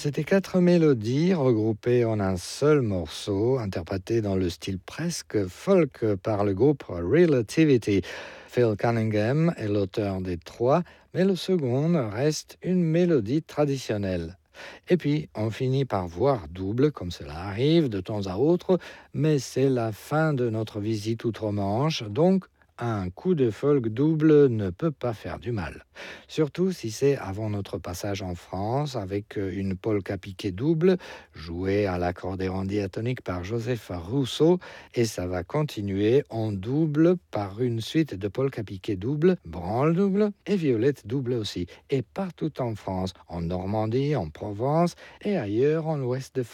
C'était 4 mélodies regroupées en un seul morceau, interprété dans le style presque folk par le groupe Relativity. Phil Cunningham est l'auteur des trois, mais le second reste une mélodie traditionnelle. Et puis, on finit par voir double, comme cela arrive de temps à autre, mais c'est la fin de notre visite outre-Manche, donc un coup de folk double ne peut pas faire du mal. Surtout si c'est avant notre passage en France avec une polka piquée double, jouée à l'accordéon diatonique par Joseph Rousseau, et ça va continuer en double par une suite de polka piquée double, branle double et violette double aussi, et partout en France, en Normandie, en Provence et ailleurs en ouest de